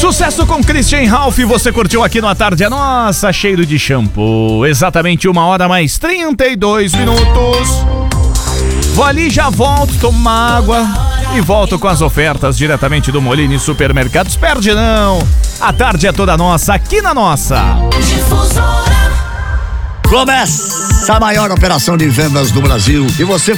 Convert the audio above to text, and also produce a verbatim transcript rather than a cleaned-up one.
Sucesso com Christian Ralph, você curtiu aqui no A Tarde é Nossa, cheiro de shampoo. Exatamente uma hora mais trinta e dois minutos. Vou ali, já volto, tomo uma água e volto com as ofertas diretamente do Molini Supermercados. Perde não, a tarde é toda nossa, aqui na nossa Começa a maior operação de vendas do Brasil e você